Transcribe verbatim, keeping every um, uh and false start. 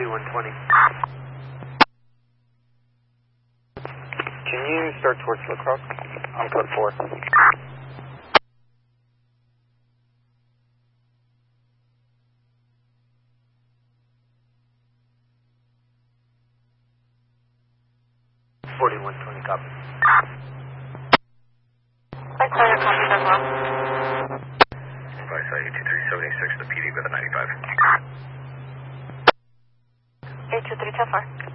forty-one twenty. Can you start towards La Crosse? I'm code four. forty-one twenty, copy. I clear copy as well. Advice I eight two three seventy-six, the P D with a ninety-five. eight two three, ten four.